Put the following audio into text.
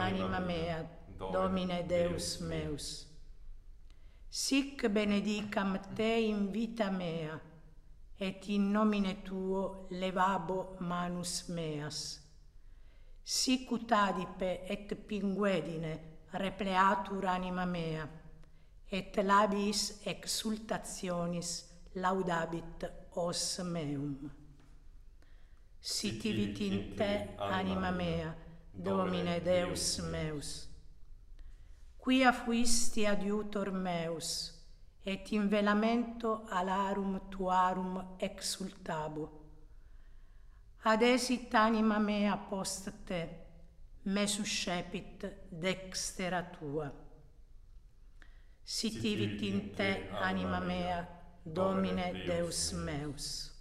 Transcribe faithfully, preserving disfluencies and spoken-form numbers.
anima mea, Domine Deus meus. Sic benedicam te in vita mea, et in nomine tuo levabo manus meas. Sic ut adipe et pinguedine repleatur anima mea, et labiis exultationis laudabit os meum. Sitivit in te anima mea, Domine Deus meus. Quia fuisti adiutor meus, et in velamento alarum tuarum exultabo. Adesit anima mea post te, me suscepit dextera tua. Sitivit in te anima mea, Domine Deus meus.